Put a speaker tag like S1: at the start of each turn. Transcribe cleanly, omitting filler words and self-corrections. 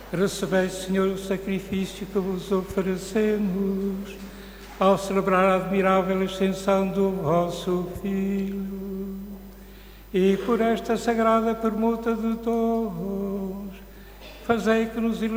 S1: Recebei, Senhor, o sacrifício que vos oferecemos, ao celebrar a admirável ascensão do vosso Filho. E por esta sagrada permuta de dons, fazei que nos